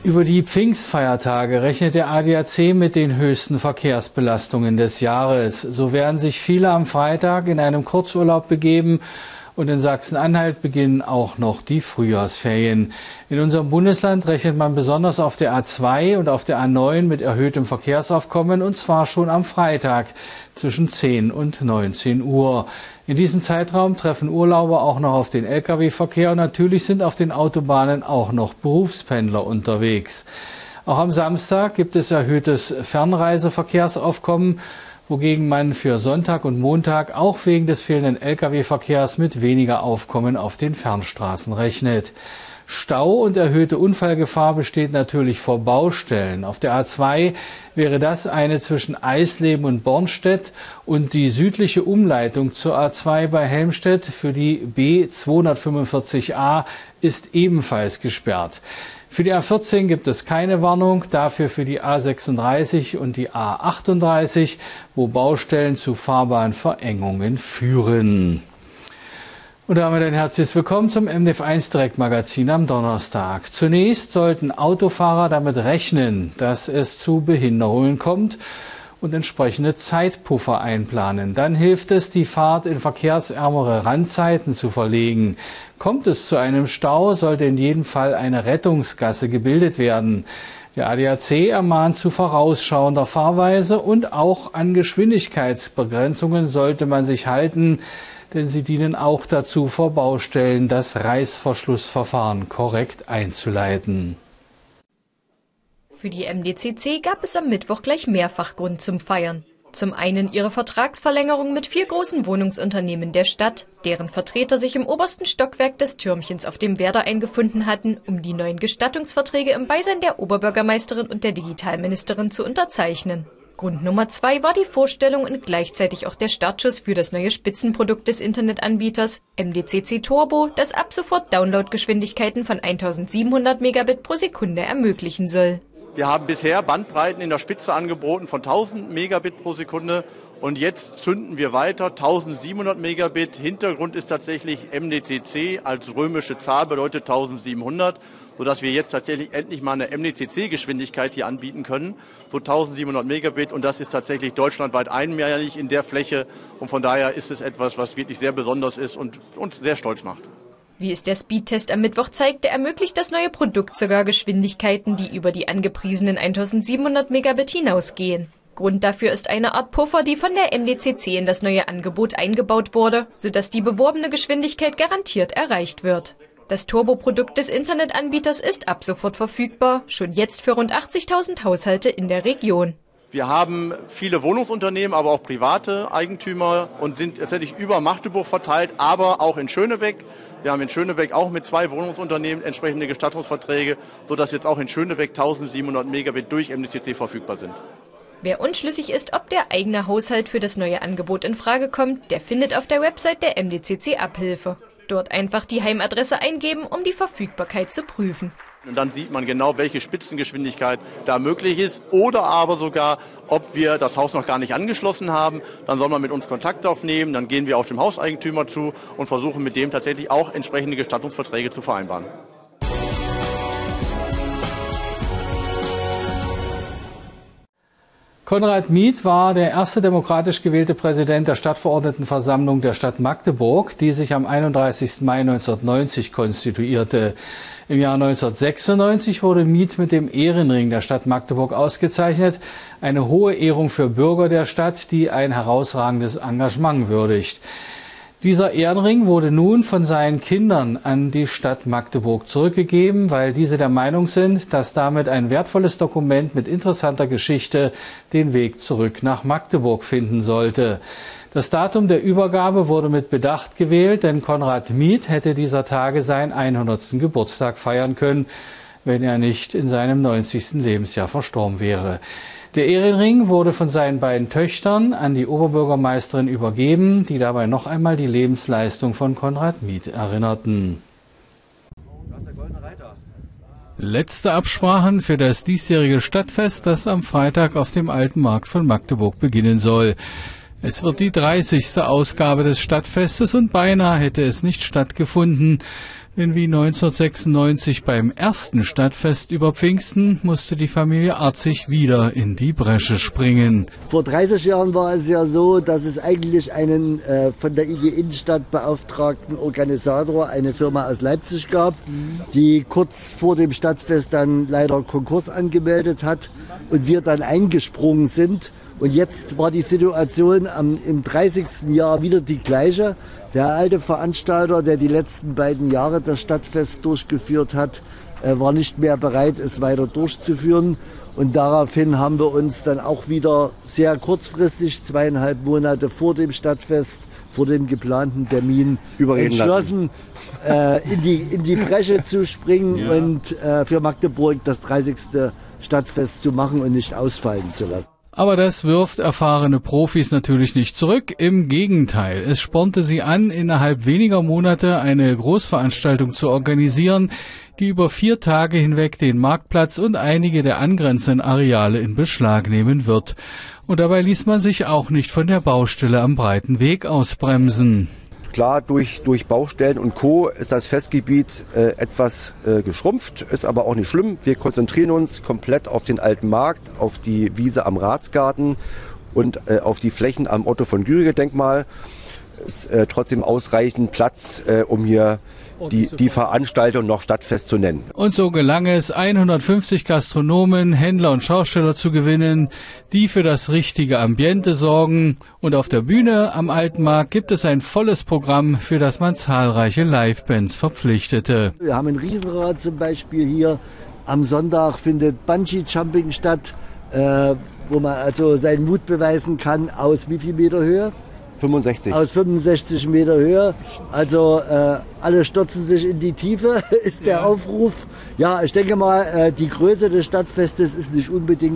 Über die Pfingstfeiertage rechnet der ADAC mit den höchsten Verkehrsbelastungen des Jahres. So werden sich viele am Freitag in einem Kurzurlaub begeben. Und in Sachsen-Anhalt beginnen auch noch die Frühjahrsferien. In unserem Bundesland rechnet man besonders auf der A2 und auf der A9 mit erhöhtem Verkehrsaufkommen, und zwar schon am Freitag zwischen 10 und 19 Uhr. In diesem Zeitraum treffen Urlauber auch noch auf den Lkw-Verkehr, und natürlich sind auf den Autobahnen auch noch Berufspendler unterwegs. Auch am Samstag gibt es erhöhtes Fernreiseverkehrsaufkommen, wogegen man für Sonntag und Montag auch wegen des fehlenden Lkw-Verkehrs mit weniger Aufkommen auf den Fernstraßen rechnet. Stau und erhöhte Unfallgefahr besteht natürlich vor Baustellen. Auf der A2 wäre das eine zwischen Eisleben und Bornstedt, und die südliche Umleitung zur A2 bei Helmstedt für die B245a ist ebenfalls gesperrt. Für die A14 gibt es keine Warnung, dafür für die A36 und die A38, wo Baustellen zu Fahrbahnverengungen führen. Und damit ein herzliches Willkommen zum MDF1 Direktmagazin am Donnerstag. Zunächst sollten Autofahrer damit rechnen, dass es zu Behinderungen kommt, und entsprechende Zeitpuffer einplanen. Dann hilft es, die Fahrt in verkehrsärmere Randzeiten zu verlegen. Kommt es zu einem Stau, sollte in jedem Fall eine Rettungsgasse gebildet werden. Der ADAC ermahnt zu vorausschauender Fahrweise, und auch an Geschwindigkeitsbegrenzungen sollte man sich halten, denn sie dienen auch dazu, vor Baustellen das Reißverschlussverfahren korrekt einzuleiten. Für die MDCC gab es am Mittwoch gleich mehrfach Grund zum Feiern. Zum einen ihre Vertragsverlängerung mit 4 großen Wohnungsunternehmen der Stadt, deren Vertreter sich im obersten Stockwerk des Türmchens auf dem Werder eingefunden hatten, um die neuen Gestattungsverträge im Beisein der Oberbürgermeisterin und der Digitalministerin zu unterzeichnen. Grund Nummer 2 war die Vorstellung und gleichzeitig auch der Startschuss für das neue Spitzenprodukt des Internetanbieters MDCC Turbo, das ab sofort Downloadgeschwindigkeiten von 1700 Megabit pro Sekunde ermöglichen soll. Wir haben bisher Bandbreiten in der Spitze angeboten von 1000 Megabit pro Sekunde, und jetzt zünden wir weiter 1700 Megabit. Hintergrund ist tatsächlich MDCC als römische Zahl, bedeutet 1700, sodass wir jetzt tatsächlich endlich mal eine MDCC-Geschwindigkeit hier anbieten können, so 1700 Megabit, und das ist tatsächlich deutschlandweit einmalig in der Fläche, und von daher ist es etwas, was wirklich sehr besonders ist und uns sehr stolz macht. Wie es der Speedtest am Mittwoch zeigte, ermöglicht das neue Produkt sogar Geschwindigkeiten, die über die angepriesenen 1700 Megabit hinausgehen. Grund dafür ist eine Art Puffer, die von der MDCC in das neue Angebot eingebaut wurde, sodass die beworbene Geschwindigkeit garantiert erreicht wird. Das Turbo-Produkt des Internetanbieters ist ab sofort verfügbar, schon jetzt für rund 80.000 Haushalte in der Region. Wir haben viele Wohnungsunternehmen, aber auch private Eigentümer, und sind tatsächlich über Magdeburg verteilt, aber auch in Schönebeck. Wir haben in Schönebeck auch mit 2 Wohnungsunternehmen entsprechende Gestattungsverträge, sodass jetzt auch in Schönebeck 1700 Megabit durch MDCC verfügbar sind. Wer unschlüssig ist, ob der eigene Haushalt für das neue Angebot in Frage kommt, der findet auf der Website der MDCC Abhilfe. Dort einfach die Heimadresse eingeben, um die Verfügbarkeit zu prüfen. Und dann sieht man genau, welche Spitzengeschwindigkeit da möglich ist, oder aber sogar, ob wir das Haus noch gar nicht angeschlossen haben. Dann soll man mit uns Kontakt aufnehmen, dann gehen wir auf den Hauseigentümer zu und versuchen mit dem tatsächlich auch entsprechende Gestattungsverträge zu vereinbaren. Konrad Mieth war der erste demokratisch gewählte Präsident der Stadtverordnetenversammlung der Stadt Magdeburg, die sich am 31. Mai 1990 konstituierte. Im Jahr 1996 wurde Mieth mit dem Ehrenring der Stadt Magdeburg ausgezeichnet, eine hohe Ehrung für Bürger der Stadt, die ein herausragendes Engagement würdigt. Dieser Ehrenring wurde nun von seinen Kindern an die Stadt Magdeburg zurückgegeben, weil diese der Meinung sind, dass damit ein wertvolles Dokument mit interessanter Geschichte den Weg zurück nach Magdeburg finden sollte. Das Datum der Übergabe wurde mit Bedacht gewählt, denn Konrad Mieth hätte dieser Tage seinen 100. Geburtstag feiern können, wenn er nicht in seinem 90. Lebensjahr verstorben wäre. Der Ehrenring wurde von seinen beiden Töchtern an die Oberbürgermeisterin übergeben, die dabei noch einmal die Lebensleistung von Konrad Mieth erinnerten. Letzte Absprachen für das diesjährige Stadtfest, das am Freitag auf dem Alten Markt von Magdeburg beginnen soll. Es wird die 30. Ausgabe des Stadtfestes, und beinahe hätte es nicht stattgefunden. Denn wie 1996 beim ersten Stadtfest über Pfingsten musste die Familie Arzig wieder in die Bresche springen. Vor 30 Jahren war es ja so, dass es eigentlich einen von der IG Innenstadt beauftragten Organisator, eine Firma aus Leipzig gab, die kurz vor dem Stadtfest dann leider Konkurs angemeldet hat und wir dann eingesprungen sind. Und jetzt war die Situation im 30. Jahr wieder die gleiche. Der alte Veranstalter, der die letzten beiden Jahre das Stadtfest durchgeführt hat, war nicht mehr bereit, es weiter durchzuführen. Und daraufhin haben wir uns dann auch wieder sehr kurzfristig, 2,5 Monate vor dem Stadtfest, vor dem geplanten Termin, entschlossen, in die Bresche zu springen und für Magdeburg das 30. Stadtfest zu machen und nicht ausfallen zu lassen. Aber das wirft erfahrene Profis natürlich nicht zurück. Im Gegenteil, es spornte sie an, innerhalb weniger Monate eine Großveranstaltung zu organisieren, die über 4 Tage hinweg den Marktplatz und einige der angrenzenden Areale in Beschlag nehmen wird. Und dabei ließ man sich auch nicht von der Baustelle am Breiten Weg ausbremsen. Klar, durch Baustellen und Co. ist das Festgebiet etwas geschrumpft, ist aber auch nicht schlimm. Wir konzentrieren uns komplett auf den alten Markt, auf die Wiese am Ratsgarten und auf die Flächen am Otto-von-Guericke-Denkmal. Ist trotzdem ausreichend Platz, um hier die Veranstaltung noch Stadtfest zu nennen. Und so gelang es, 150 Gastronomen, Händler und Schausteller zu gewinnen, die für das richtige Ambiente sorgen. Und auf der Bühne am Alten Markt gibt es ein volles Programm, für das man zahlreiche Livebands verpflichtete. Wir haben ein Riesenrad zum Beispiel hier. Am Sonntag findet Bungee-Jumping statt, wo man also seinen Mut beweisen kann, aus wie viel Meter Höhe? 65. Aus 65 Meter Höhe. Also alle stürzen sich in die Tiefe, ist der Aufruf. Ja, ich denke mal, die Größe des Stadtfestes ist nicht unbedingt